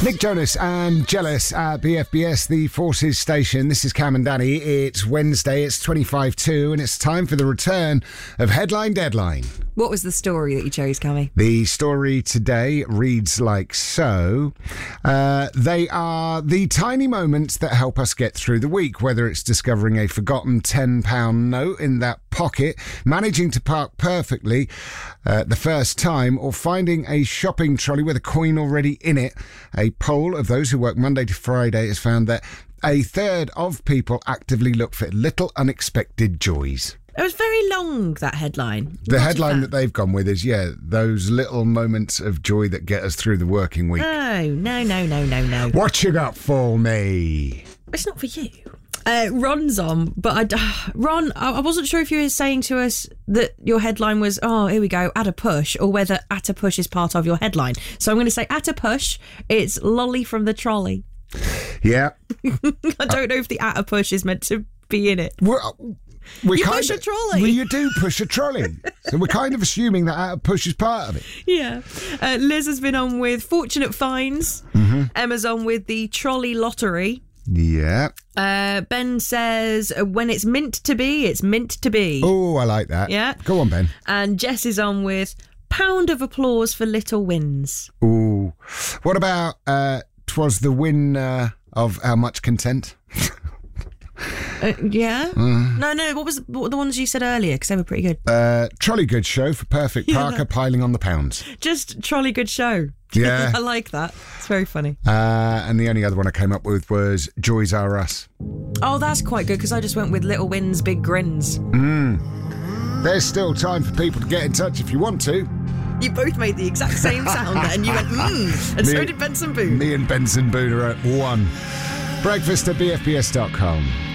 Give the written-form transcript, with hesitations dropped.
Nick Jonas and Jealous at BFBS, the Forces station. This is Cam and Danny. It's Wednesday, it's 25/2, and it's time for the return of Headline Deadline. What was the story that you chose, Cammy? The story today reads like so. They are the tiny moments that help us get through the week, whether it's discovering a forgotten £10 note in that pocket, managing to park perfectly the first time, or finding a shopping trolley with a coin already in it. A poll of those who work Monday to Friday has found that a third of people actively look for little unexpected joys. It was very long, that headline. The headline that they've gone with is, those little moments of joy that get us through the working week. No. What you got for me? It's not for you. Ron's on, but Ron, I wasn't sure if you were saying to us that your headline was, here we go, at a push, or whether at a push is part of your headline. So I'm going to say at a push, it's Lolly from the trolley. Yeah. I don't know if the at a push is meant to be in it. We push a trolley. Well, you do push a trolley. So we're kind of assuming that at a push is part of it. Yeah. Liz has been on with Fortunate Finds. Mm-hmm. Emma's on with the trolley lottery. Yeah. Ben says, when it's meant to be, it's meant to be. Oh, I like that. Yeah. Go on, Ben. And Jess is on with pound of applause for little wins. Ooh. What about 'twas the win of How Much Content? Yeah? No, what were the ones you said earlier? Because they were pretty good. Trolley Good Show for Perfect Parker piling on the pounds. Just trolley good show. Yeah. I like that. It's very funny. And the only other one I came up with was Joys Are Us. Oh, that's quite good, because I just went with little wins, big grins. There's still time for people to get in touch if you want to. You both made the exact same sound and you went, and so did Benson Boone. Me and Benson Boone are at one. Breakfast at BFBS.com.